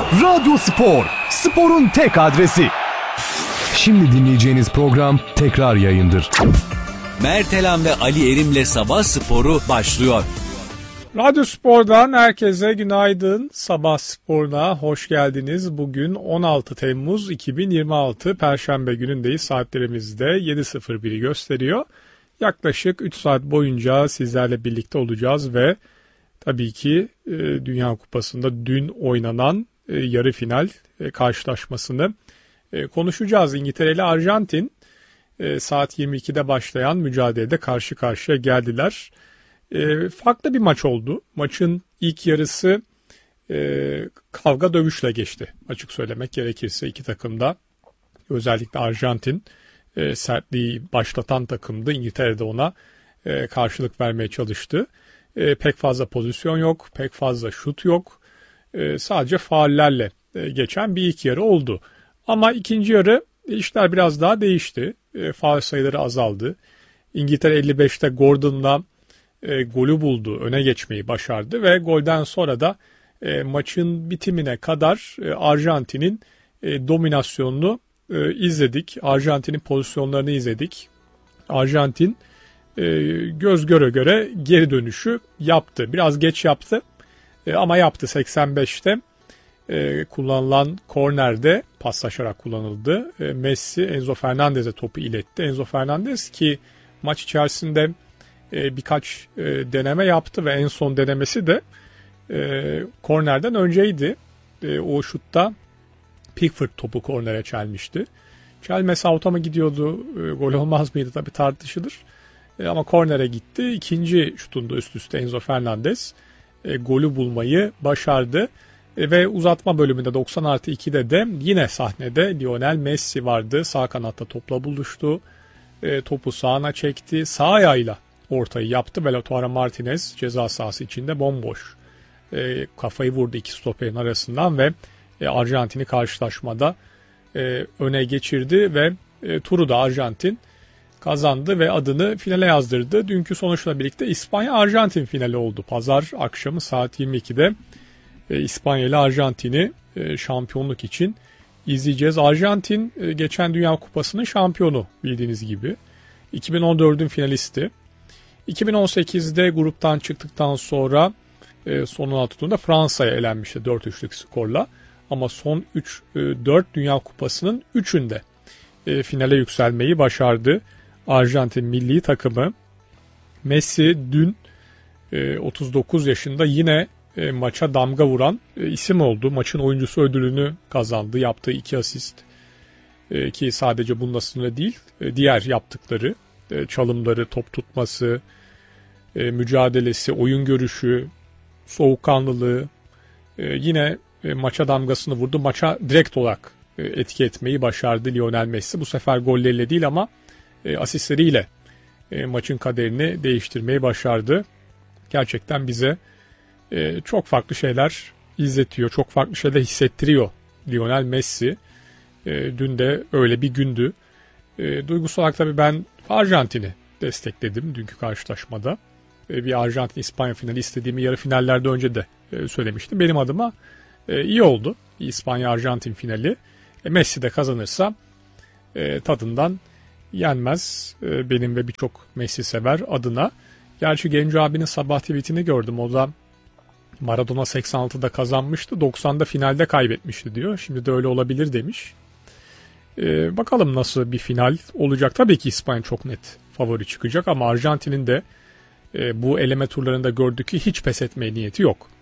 Radyo Spor, sporun tek adresi. Şimdi dinleyeceğiniz program tekrar yayındır. Mertelan ve Ali Erim'le Sabah Sporu başlıyor. Radyo Spor'dan herkese günaydın. Sabah Spor'una hoş geldiniz. Bugün 16 Temmuz 2026 Perşembe günündeyiz. Saatlerimizde 7.01'i gösteriyor. Yaklaşık 3 saat boyunca sizlerle birlikte olacağız ve tabii ki Dünya Kupası'nda dün oynanan yarı final karşılaşmasını konuşacağız. İngiltere ile Arjantin saat 22'de başlayan mücadelede karşı karşıya geldiler. Farklı bir maç oldu. Maçın ilk yarısı kavga dövüşle geçti. Açık söylemek gerekirse iki takım da, özellikle Arjantin sertliği başlatan takımdı. İngiltere de ona karşılık vermeye çalıştı. Pek fazla pozisyon yok, pek fazla şut yok. Sadece faullerle geçen bir ilk yarı oldu. Ama ikinci yarı işler biraz daha değişti. Faul sayıları azaldı. İngiltere 55'te Gordon'la golü buldu, öne geçmeyi başardı ve golden sonra da maçın bitimine kadar Arjantin'in dominasyonunu izledik. Arjantin'in pozisyonlarını izledik. Arjantin göz göre göre geri dönüşü yaptı. Biraz geç yaptı ama yaptı. 85'te kullanılan kornerde paslaşarak kullanıldı. Messi Enzo Fernandez'e topu iletti. Enzo Fernandez ki maç içerisinde birkaç deneme yaptı ve en son denemesi de kornerden önceydi. O şutta Pickford topu kornere çelmişti. Çelmesi out'a mı gidiyordu, gol olmaz mıydı tabii tartışılır. Ama kornere gitti. İkinci şutunda üst üste Enzo Fernandez golü bulmayı başardı. Ve uzatma bölümünde 90+2'de de yine sahnede Lionel Messi vardı. Sağ kanatta topla buluştu. Topu sağına çekti. Sağ ayağıyla ortayı yaptı ve Lautaro Martinez ceza sahası içinde bomboş. Kafayı vurdu iki stoperin arasından ve Arjantin'i karşılaşmada öne geçirdi ve turu da Arjantin kazandı ve adını finale yazdırdı. Dünkü sonuçla birlikte İspanya-Arjantin finali oldu. Pazar akşamı saat 22'de İspanya ile Arjantin'i şampiyonluk için izleyeceğiz. Arjantin geçen Dünya Kupası'nın şampiyonu bildiğiniz gibi. 2014'ün finalisti. 2018'de gruptan çıktıktan sonra son 16 turunda Fransa'ya elenmişti 4-3'lük skorla. Ama son 4 Dünya Kupası'nın 3'ünde finale yükselmeyi başardı Arjantin milli takımı. Messi dün 39 yaşında yine maça damga vuran isim oldu. Maçın oyuncusu ödülünü kazandı. Yaptığı 2 asist ki sadece bununla sınırlı değil. Diğer yaptıkları çalımları, top tutması, mücadelesi, oyun görüşü, soğukkanlılığı yine maça damgasını vurdu. Maça direkt olarak etki etmeyi başardı Lionel Messi. Bu sefer golleriyle değil ama asistleriyle maçın kaderini değiştirmeyi başardı. Gerçekten bize çok farklı şeyler izletiyor, çok farklı şeyler hissettiriyor Lionel Messi. Dün de öyle bir gündü. Duygusal olarak tabii ben Arjantin'i destekledim dünkü karşılaşmada. Bir Arjantin-İspanya finali istediğimi yarı finallerde önce de söylemiştim. Benim adıma iyi oldu İspanya-Arjantin finali. Messi de kazanırsa tadından yenmez benim ve birçok Messi sever adına. Gerçi Genco abinin sabah tweetini gördüm. O da Maradona 86'da kazanmıştı, 90'da finalde kaybetmişti diyor. Şimdi de öyle olabilir demiş. Bakalım nasıl bir final olacak. Tabii ki İspanya çok net favori çıkacak ama Arjantin'in de bu eleme turlarında gördük ki hiç pes etmeye niyeti yok.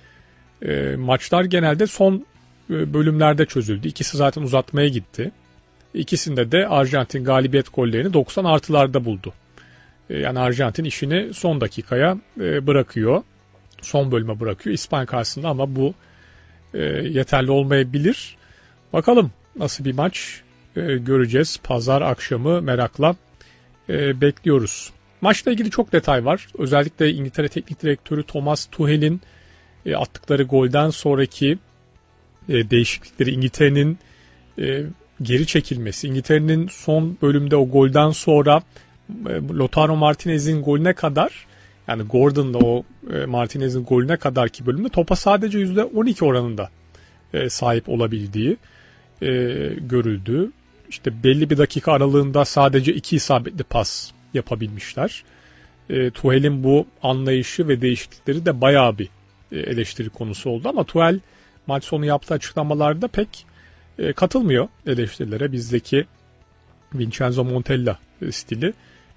Maçlar genelde son bölümlerde çözüldü. İkisi zaten uzatmaya gitti. İkisinde de Arjantin galibiyet gollerini 90 artılarda buldu. Yani Arjantin işini son dakikaya bırakıyor. Son bölüme bırakıyor İspanya karşısında ama bu yeterli olmayabilir. Bakalım nasıl bir maç göreceğiz. Pazar akşamı merakla bekliyoruz. Maçla ilgili çok detay var. Özellikle İngiltere Teknik Direktörü Thomas Tuchel'in attıkları golden sonraki değişiklikleri, İngiltere'nin geri çekilmesi, İngiltere'nin son bölümde o golden sonra Lautaro Martinez'in golüne kadar, yani Gordon'la o Martinez'in golüne kadar ki bölümde topa sadece %12 oranında sahip olabildiği görüldü. İşte belli bir dakika aralığında sadece 2 isabetli pas yapabilmişler. Tuchel'in bu anlayışı ve değişiklikleri de bayağı bir eleştiri konusu oldu ama Tuchel maç sonu yaptığı açıklamalarda pek katılmıyor eleştirilere. Bizdeki Vincenzo Montella stili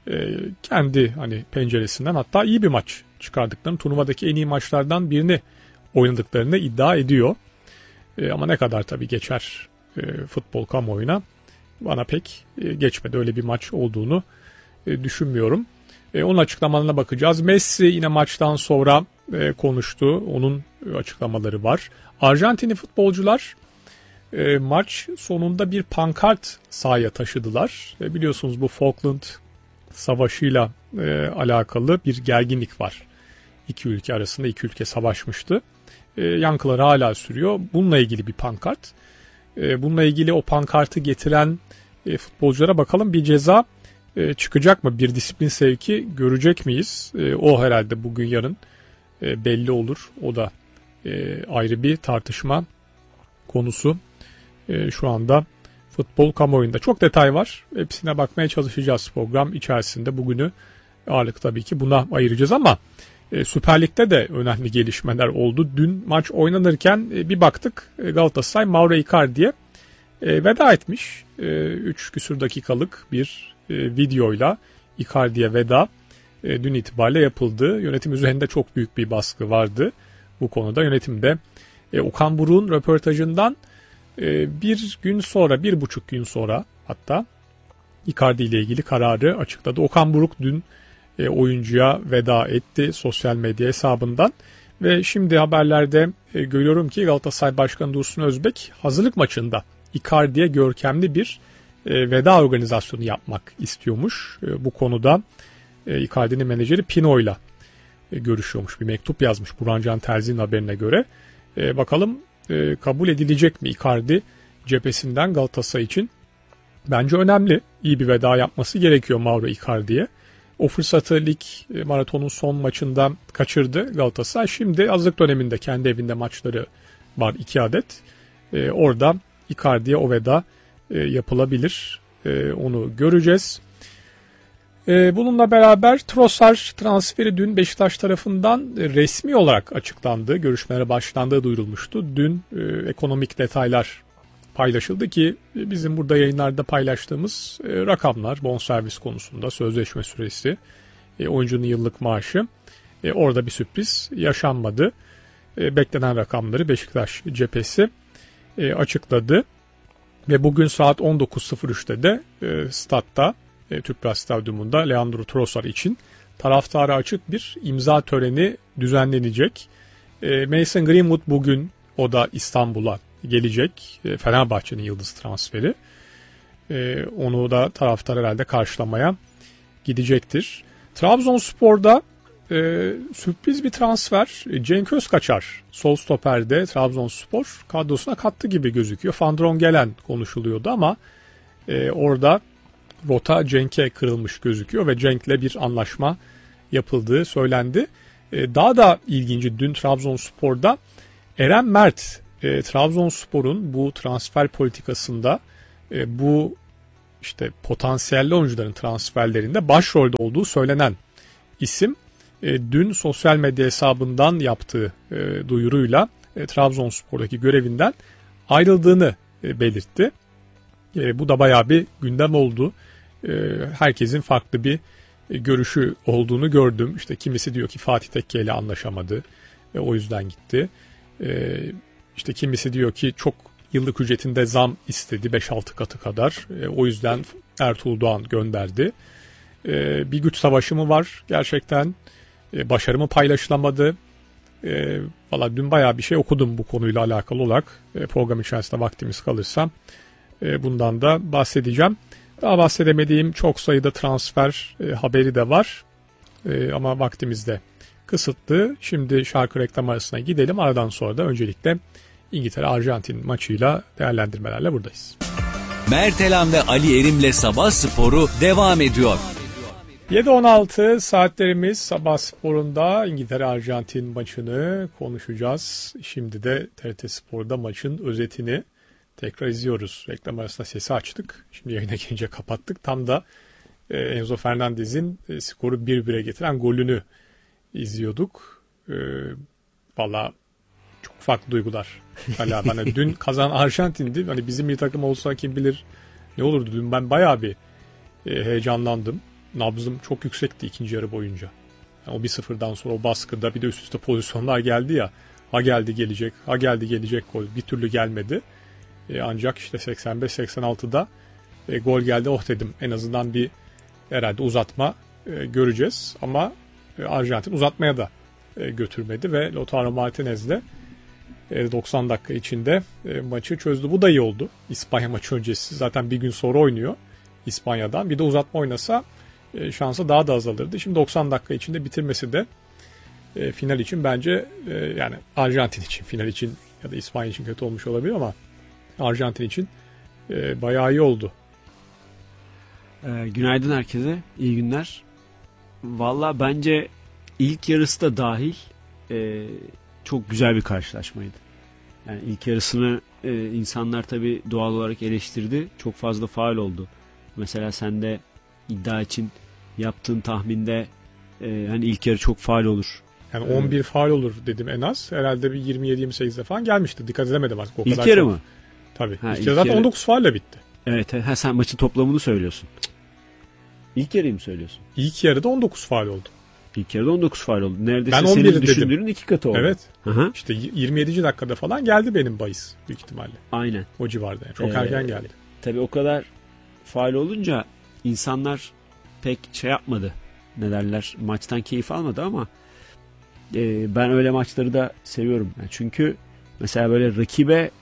kendi hani penceresinden hatta iyi bir maç çıkardıklarını, turnuvadaki en iyi maçlardan birini oynadıklarını iddia ediyor. Ama ne kadar tabii geçer futbol kamuoyuna bana pek geçmedi. Öyle bir maç olduğunu düşünmüyorum. Onun açıklamalarına bakacağız. Messi yine maçtan sonra konuştu. Onun açıklamaları var. Arjantinli futbolcular maç sonunda bir pankart sahaya taşıdılar. Biliyorsunuz bu Falkland Savaşı'yla alakalı bir gerginlik var. İki ülke arasında, iki ülke savaşmıştı. Yankıları hala sürüyor. Bununla ilgili bir pankart. Bununla ilgili o pankartı getiren futbolculara bakalım bir ceza çıkacak mı? Bir disiplin sevki görecek miyiz? O herhalde bugün yarın belli olur. O da ayrı bir tartışma konusu. Şu anda futbol kamuoyunda çok detay var. Hepsine bakmaya çalışacağız program içerisinde. Bugünü ağırlık tabii ki buna ayıracağız ama Süper Lig'de de önemli gelişmeler oldu. Dün maç oynanırken bir baktık Galatasaray Mauro Icardi'ye veda etmiş. 3 küsur dakikalık bir videoyla Icardi'ye veda dün itibariyle yapıldı. Yönetim üzerinde çok büyük bir baskı vardı bu konuda. Yönetimde Okan Buruk'un röportajından bir gün sonra, 1,5 gün sonra hatta Icardi ile ilgili kararı açıkladı. Okan Buruk dün oyuncuya veda etti sosyal medya hesabından ve şimdi haberlerde görüyorum ki Galatasaray Başkanı Dursun Özbek hazırlık maçında Icardi'ye görkemli bir veda organizasyonu yapmak istiyormuş. Bu konuda Icardi'nin menajeri Pino'yla görüşüyormuş. Bir mektup yazmış Burhan Can Terzi'nin haberine göre. Bakalım kabul edilecek mi Icardi cephesinden Galatasaray için? Bence önemli. İyi bir veda yapması gerekiyor Mauro Icardi'ye. O fırsatı lig maratonun son maçında kaçırdı Galatasaray. Şimdi hazırlık döneminde kendi evinde maçları var 2 adet. Orada Icardi'ye o veda yapılabilir. Onu göreceğiz. Bununla beraber Trossard transferi dün Beşiktaş tarafından resmi olarak açıklandı. Görüşmelere başlandığı duyurulmuştu. Dün ekonomik detaylar paylaşıldı ki bizim burada yayınlarda paylaştığımız rakamlar bonservis konusunda sözleşme süresi, oyuncunun yıllık maaşı orada bir sürpriz yaşanmadı. Beklenen rakamları Beşiktaş cephesi açıkladı ve bugün saat 19.03'te de statta Tüpraş Stadyumunda Leandro Trossard için taraftara açık bir imza töreni düzenlenecek. Mason Greenwood bugün o da İstanbul'a gelecek. Fenerbahçe'nin yıldız transferi. Onu da taraftar herhalde karşılamaya gidecektir. Trabzonspor'da sürpriz bir transfer. Cenk Özkaçar sol stoperde Trabzonspor kadrosuna kattı gibi gözüküyor. Van Drongelen konuşuluyordu ama orada rota Cenk'e kırılmış gözüküyor ve Cenk'le bir anlaşma yapıldığı söylendi. Daha da ilginci dün Trabzonspor'da Eren Mert Trabzonspor'un bu transfer politikasında bu işte potansiyelli oyuncuların transferlerinde başrolde olduğu söylenen isim dün sosyal medya hesabından yaptığı duyuruyla Trabzonspor'daki görevinden ayrıldığını belirtti. Bu da bayağı bir gündem oldu. Herkesin farklı bir görüşü olduğunu gördüm. İşte kimisi diyor ki Fatih Tekke ile anlaşamadı. O yüzden gitti. İşte kimisi diyor ki çok yıllık ücretinde zam istedi 5-6 katı kadar. O yüzden Ertuğrul Doğan gönderdi. Bir güç savaşı mı var gerçekten? Başarı mı paylaşılamadı? Valla dün bayağı bir şey okudum bu konuyla alakalı olarak. Program içerisinde vaktimiz kalırsa bundan da bahsedeceğim. Daha bahsedemediğim çok sayıda transfer haberi de var. Ama vaktimiz de kısıtlı. Şimdi şarkı reklam arasına gidelim. Aradan sonra da öncelikle İngiltere-Arjantin maçıyla değerlendirmelerle buradayız. Mert Elam ve Ali Erim'le Sabah Sporu devam ediyor. 7-16 saatlerimiz Sabah Spor'unda İngiltere-Arjantin maçını konuşacağız. Şimdi de TRT Spor'da maçın özetini tekrar izliyoruz. Reklam arasında sesi açtık. Şimdi yayına gelince kapattık. Tam da Enzo Fernandez'in skoru 1-1'e getiren golünü izliyorduk. Valla çok farklı duygular. Hala bana dün kazanan Arjantin'di. Hani bizim bir takım olsa kim bilir ne olurdu. Dün ben bayağı bir heyecanlandım. Nabzım çok yüksekti ikinci yarı boyunca. Yani o 1-0'dan sonra o baskıda bir de üst üste pozisyonlar geldi ya. Ha geldi gelecek, ha geldi gelecek gol. Bir türlü gelmedi. Ancak işte 85-86'da gol geldi. Oh dedim, en azından bir herhalde uzatma göreceğiz. Ama Arjantin uzatmaya da götürmedi ve Lautaro Martinez de 90 dakika içinde maçı çözdü. Bu da iyi oldu. İspanya maçı öncesi zaten bir gün sonra oynuyor İspanya'dan. Bir de uzatma oynasa şansı daha da azalırdı. Şimdi 90 dakika içinde bitirmesi de final için bence yani Arjantin için, final için ya da İspanya için kötü olmuş olabilir ama Arjantin için bayağı iyi oldu. Günaydın herkese. İyi günler. Valla bence ilk yarısı da dahil çok güzel bir karşılaşmaydı. Yani ilk yarısını insanlar tabii doğal olarak eleştirdi. Çok fazla faul oldu. Mesela sen de iddia için yaptığın tahminde hani ilk yarı çok faul olur. Yani 11 faul olur dedim en az. Herhalde bir 27-28'de falan gelmişti. Dikkat edemedim artık o kadar. İlk yarı mı? Tabii. Ha, ilk yarı zaten 19 faulle bitti. Evet. Sen maçın toplamını söylüyorsun. İlk yarıyı mı söylüyorsun? İlk yarıda 19 faul oldu. İlk yarıda 19 faul oldu. Neredeyse Ben senin 11 düşündüğünün dedim. 2 katı oldu. Evet. Hı-hı. İşte 27. dakikada falan geldi benim bahis büyük ihtimalle. Aynen. O civarda yani. Çok erken geldi. Tabii o kadar faul olunca insanlar pek şey yapmadı. Ne derler? Maçtan keyif almadı ama ben öyle maçları da seviyorum. Yani çünkü mesela böyle rakibe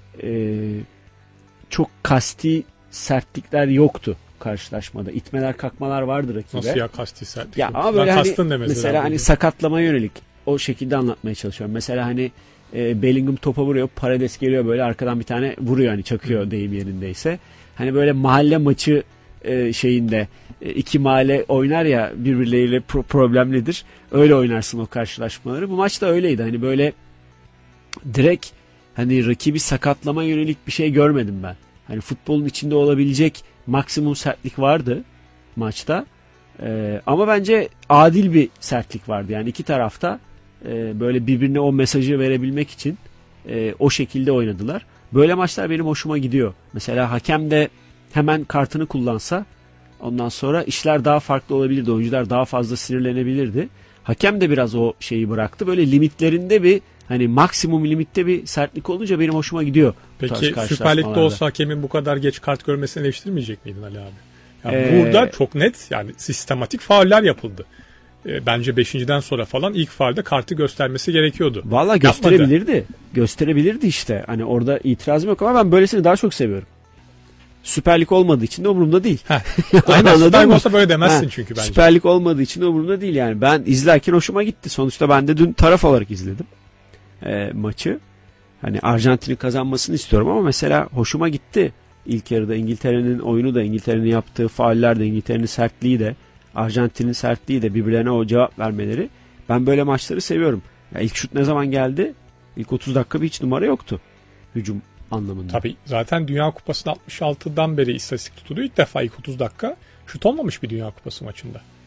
çok kasti sertlikler yoktu karşılaşmada. İtmeler kakmalar vardı rakibe. Nasıl ya kasti sertlik? Ya ama böyle hani, mesela mesela hani sakatlama yönelik o şekilde anlatmaya çalışıyorum. Mesela hani Bellingham topa vuruyor. Paredes geliyor böyle arkadan bir tane vuruyor, hani çakıyor deyim yerindeyse. Hani böyle mahalle maçı şeyinde iki mahalle oynar ya, birbirleriyle problemlidir. Öyle oynarsın o karşılaşmaları. Bu maç da öyleydi. Hani böyle direkt hani rakibi sakatlama yönelik bir şey görmedim ben. Hani futbolun içinde olabilecek maksimum sertlik vardı maçta. Ama bence adil bir sertlik vardı. Yani iki tarafta böyle birbirine o mesajı verebilmek için o şekilde oynadılar. Böyle maçlar benim hoşuma gidiyor. Mesela hakem de hemen kartını kullansa ondan sonra işler daha farklı olabilirdi. Oyuncular daha fazla sinirlenebilirdi. Hakem de biraz o şeyi bıraktı. Böyle limitlerinde bir, hani maksimum limitte bir sertlik olunca benim hoşuma gidiyor. Peki Süper Lig'de olsa hakemin bu kadar geç kart görmesini eleştirmeyecek miydin Ali abi? Yani burada çok net, yani sistematik fauller yapıldı. Bence 5.'den sonra falan ilk faulde kartı göstermesi gerekiyordu. Valla gösterebilirdi. Gösterebilirdi işte. Hani orada itirazım yok ama ben böylesini daha çok seviyorum. Süper Lig olmadığı için de umurumda değil. Aynen, Süper Lig olsa böyle demezsin çünkü bence. Süper Lig olmadığı için de umurumda değil yani. Ben izlerken hoşuma gitti. Sonuçta ben de dün taraf olarak izledim maçı. Hani Arjantin'in kazanmasını istiyorum ama mesela hoşuma gitti. İlk yarıda İngiltere'nin oyunu da, İngiltere'nin yaptığı fauller de, İngiltere'nin sertliği de, Arjantin'in sertliği de, birbirlerine o cevap vermeleri. Ben böyle maçları seviyorum. Ya ilk şut ne zaman geldi? İlk 30 dakika bir hiç numara yoktu hücum anlamında. Tabii zaten Dünya Kupası'nda 66'dan beri istatistik tutuluyor. İlk defa ilk 30 dakika şut olmamış bir Dünya Kupası maçında.